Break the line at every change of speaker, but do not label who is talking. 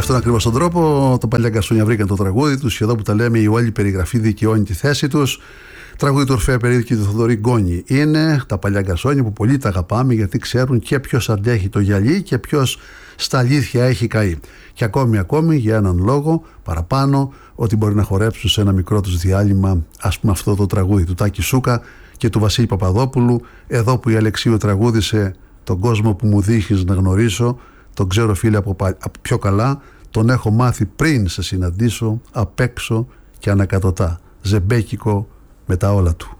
αυτόν ακριβώς τον τρόπο τα παλιά γκαρσόνια βρήκαν το τραγούδι τους, και εδώ που τα λέμε η όλη περιγραφή δικαιώνει τη θέση τους. Τραγούδι του Ορφέα Περίδη και του Θοδωρή Γκόνη είναι τα παλιά γκαρσόνια που πολύ τα αγαπάμε, γιατί ξέρουν και ποιος αντέχει το γυαλί και ποιος στα αλήθεια έχει καεί. Και ακόμη για έναν λόγο παραπάνω, ότι μπορεί να χορέψουν σε ένα μικρό τους διάλειμμα, ας πούμε αυτό το τραγούδι του Τάκη Σούκα και του Βασίλη Παπαδόπουλου, εδώ που η Αλεξίου τραγούδισε «Τον κόσμο που μου δείχνεις να γνωρίσω, τον ξέρω φίλε από πιο καλά, τον έχω μάθει πριν σε συναντήσω, απ' έξω και ανακατοτά, ζεμπέκικο με τα όλα του».